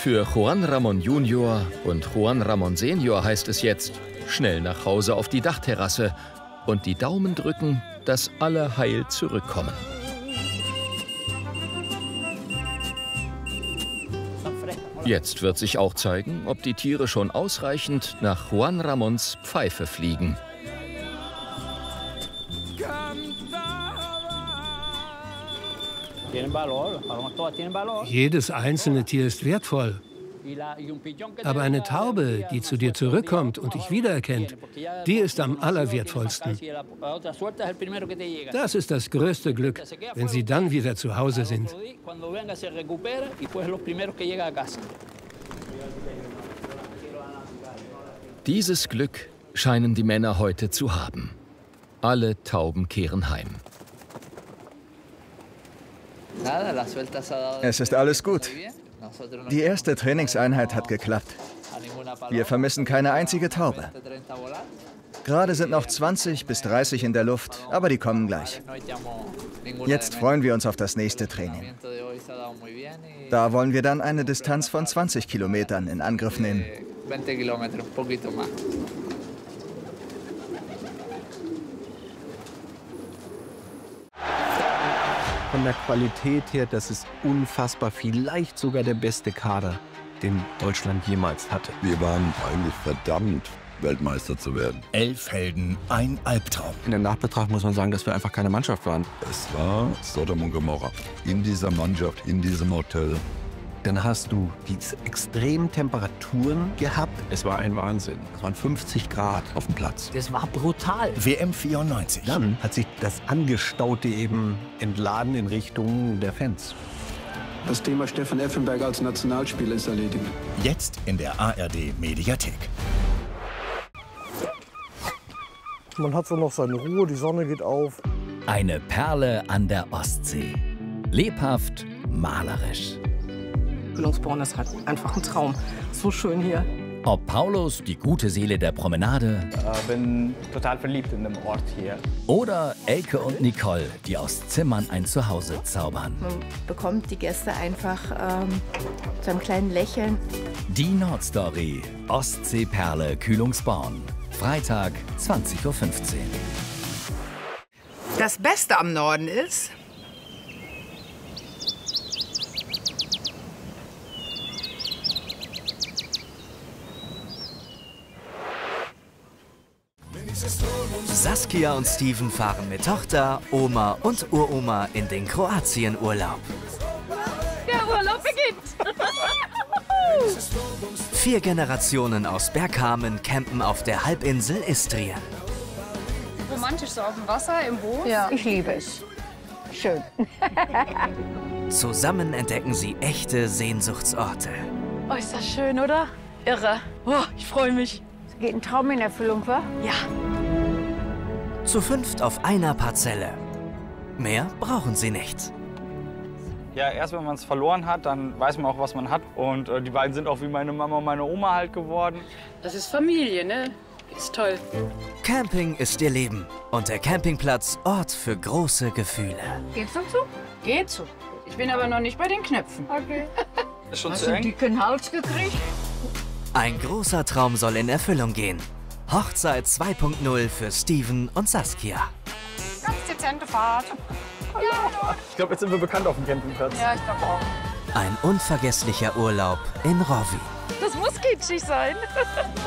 Für Juan Ramón Jr. und Juan Ramón Senior heißt es jetzt, schnell nach Hause auf die Dachterrasse und die Daumen drücken, dass alle heil zurückkommen. Jetzt wird sich auch zeigen, ob die Tiere schon ausreichend nach Juan Ramóns Pfeife fliegen. Jedes einzelne Tier ist wertvoll. Aber eine Taube, die zu dir zurückkommt und dich wiedererkennt, die ist am allerwertvollsten. Das ist das größte Glück, wenn sie dann wieder zu Hause sind. Dieses Glück scheinen die Männer heute zu haben. Alle Tauben kehren heim. Es ist alles gut. Die erste Trainingseinheit hat geklappt. Wir vermissen keine einzige Taube. Gerade sind noch 20 bis 30 in der Luft, aber die kommen gleich. Jetzt freuen wir uns auf das nächste Training. Da wollen wir dann eine Distanz von 20 Kilometern in Angriff nehmen. Von der Qualität her, das ist unfassbar, vielleicht sogar der beste Kader, den Deutschland jemals hatte. Wir waren eigentlich verdammt, Weltmeister zu werden. 11 Helden, ein Albtraum. In der Nachbetrachtung muss man sagen, dass wir einfach keine Mannschaft waren. Es war Sodom und Gomorra. In dieser Mannschaft, in diesem Hotel. Dann hast du diese extremen Temperaturen gehabt. Es war ein Wahnsinn. Es waren 50 Grad auf dem Platz. Das war brutal. WM 94. Dann hat sich das Angestaute eben entladen in Richtung der Fans. Das Thema Stefan Effenberg als Nationalspieler ist erledigt. Jetzt in der ARD Mediathek. Man hat so noch seine Ruhe, die Sonne geht auf. Eine Perle an der Ostsee. Lebhaft, malerisch. Kühlungsborn ist halt einfach ein Traum. So schön hier. Ob Paulus, die gute Seele der Promenade. Bin total verliebt in dem Ort hier. Oder Elke und Nicole, die aus Zimmern ein Zuhause zaubern. Man bekommt die Gäste einfach zu einem kleinen Lächeln. Die Nordstory. Ostseeperle Kühlungsborn. Freitag, 20:15 Uhr. Das Beste am Norden ist, Saskia und Steven fahren mit Tochter, Oma und Uroma in den Kroatienurlaub. Der Urlaub beginnt! 4 Generationen aus Bergkamen campen auf der Halbinsel Istrien. Romantisch so auf dem Wasser, im Boot. Ja, ich liebe es. Schön. Zusammen entdecken sie echte Sehnsuchtsorte. Oh, ist das schön, oder? Irre. Oh, ich freue mich. Es geht ein Traum in Erfüllung, wa? Ja. Zu 5 auf einer Parzelle. Mehr brauchen sie nicht. Ja, erst wenn man es verloren hat, dann weiß man auch, was man hat. Und die beiden sind auch wie meine Mama und meine Oma halt geworden. Das ist Familie, ne? Ist toll. Camping ist ihr Leben. Und der Campingplatz Ort für große Gefühle. Geht's noch so? Geht so. Ich bin aber noch nicht bei den Knöpfen. Okay. Ist schon Hast zu du einen eng? dicken Hals gekriegt? Ein großer Traum soll in Erfüllung gehen. Hochzeit 2.0 für Steven und Saskia. Ganz dezente Fahrt. Ja, Ich glaube, jetzt sind wir bekannt auf dem Campingplatz. ja, ich glaube auch. Ein unvergesslicher Urlaub in Rovi. Das muss kitschig sein.